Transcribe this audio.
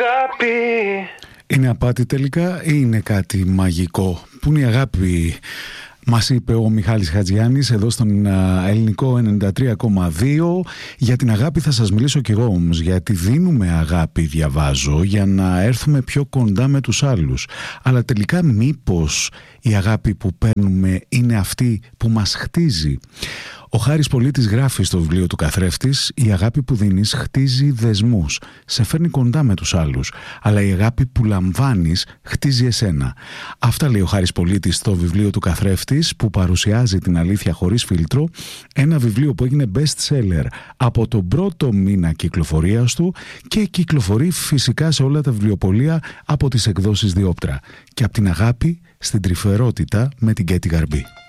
αγάπη. Είναι απάτη τελικά ή είναι κάτι μαγικό? Πού είναι η αγάπη? Μας είπε ο Μιχάλης Χατζιάννης εδώ στον Ελληνικό 93,2. Για την αγάπη θα σας μιλήσω κι εγώ όμως, γιατί δίνουμε αγάπη, διαβάζω, για να έρθουμε πιο κοντά με τους άλλους. Αλλά τελικά μήπως η αγάπη που παίρνουμε είναι αυτή που μας χτίζει? Ο Χάρης Πολίτης γράφει στο βιβλίο του Καθρέφτης: η αγάπη που δίνεις χτίζει δεσμούς, σε φέρνει κοντά με τους άλλους, αλλά η αγάπη που λαμβάνεις χτίζει εσένα. Αυτά λέει ο Χάρης Πολίτης στο βιβλίο του Καθρέφτης, που παρουσιάζει την αλήθεια χωρίς φίλτρο, ένα βιβλίο που έγινε best seller από τον πρώτο μήνα κυκλοφορίας του και κυκλοφορεί φυσικά σε όλα τα βιβλιοπωλεία από τις εκδόσεις Διόπτρα. Και από την αγάπη στην τρυφερότητα με την Κέτη Γαρμπή.